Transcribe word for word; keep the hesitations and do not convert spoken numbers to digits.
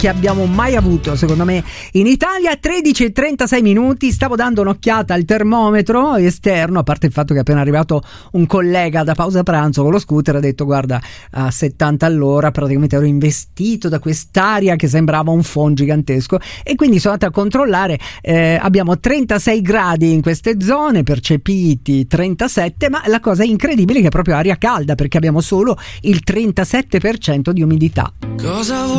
che abbiamo mai avuto, secondo me, in Italia. Tredici e trentasei minuti, stavo dando un'occhiata al termometro esterno, a parte il fatto che è appena arrivato un collega da pausa pranzo con lo scooter, ha detto guarda, a settanta all'ora praticamente ero investito da quest'aria che sembrava un phon gigantesco, e quindi sono andata a controllare, eh, abbiamo trentasei gradi in queste zone, percepiti trentasette, ma la cosa incredibile è che è proprio aria calda, perché abbiamo solo il trentasette per cento di umidità. Cosa